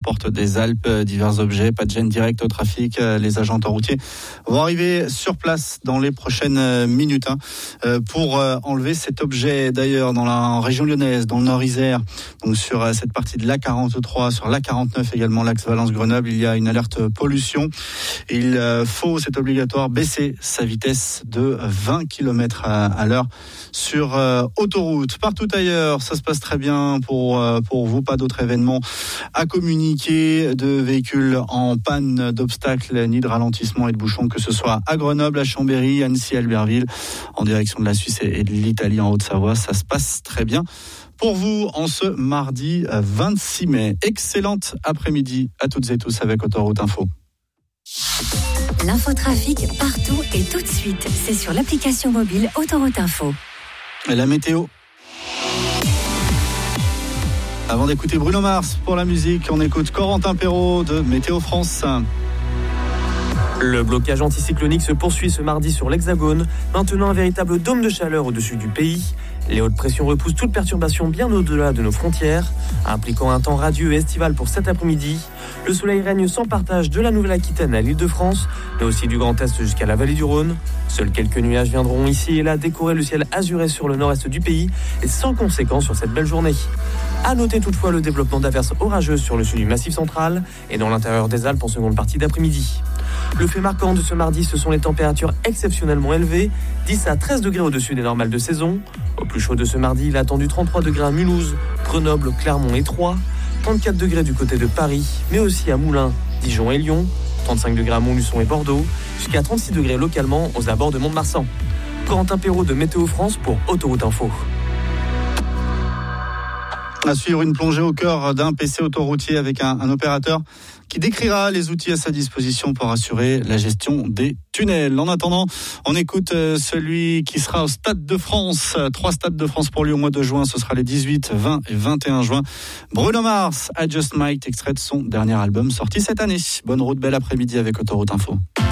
porte des Alpes, divers objets, pas de gêne directe au trafic. Les agents autoroutiers vont arriver sur place dans les prochaines minutes pour enlever cet objet. D'ailleurs, en région lyonnaise, dans le Nord-Isère, donc sur cette partie de l'A43, sur l'A49 également, l'axe Valence-Grenoble, il y a une alerte pollution. Il faut, c'est obligatoire, baisser sa vitesse de 20 km à l'heure sur autoroute. Partout ailleurs, ça se passe très bien pour vous. Pas d'autres événements à communiquer, de véhicules en panne, d'obstacles, ni de ralentissement et de bouchons, que ce soit à Grenoble, à Chambéry, Annecy, Albertville, en direction de la Suisse et de l'Italie en Haute-Savoie. Ça se passe très bien pour vous en ce mardi 26 mai. Excellente après-midi à toutes et tous avec Autoroute Info. L'infotrafic partout et tout de suite. C'est sur l'application mobile Autoroute Info. Et la météo. Avant d'écouter Bruno Mars pour la musique, on écoute Corentin Perrault de Météo France. Le blocage anticyclonique se poursuit ce mardi sur l'Hexagone, maintenant un véritable dôme de chaleur au-dessus du pays. Les hautes pressions repoussent toute perturbation bien au-delà de nos frontières, impliquant un temps radieux et estival pour cet après-midi. Le soleil règne sans partage de la Nouvelle-Aquitaine à l'Île-de-France, mais aussi du Grand Est jusqu'à la vallée du Rhône. Seuls quelques nuages viendront ici et là décorer le ciel azuré sur le nord-est du pays et sans conséquence sur cette belle journée. À noter toutefois le développement d'averses orageuses sur le sud du Massif central et dans l'intérieur des Alpes en seconde partie d'après-midi. Le fait marquant de ce mardi, ce sont les températures exceptionnellement élevées, 10 à 13 degrés au-dessus des normales de saison. Au plus chaud de ce mardi, il a attendu 33 degrés à Mulhouse, Grenoble, Clermont et Troyes, 34 degrés du côté de Paris, mais aussi à Moulins, Dijon et Lyon, 35 degrés à Montluçon et Bordeaux, jusqu'à 36 degrés localement aux abords de Mont-de-Marsan. Corentin Perrault de Météo France pour Autoroute Info. À suivre une plongée au cœur d'un PC autoroutier avec un opérateur qui décrira les outils à sa disposition pour assurer la gestion des tunnels. En attendant, on écoute celui qui sera au Stade de France. 3 Stades de France pour lui au mois de juin. Ce sera les 18, 20 et 21 juin. Bruno Mars, I Just Might, extrait de son dernier album sorti cette année. Bonne route, bel après-midi avec Autoroute Info.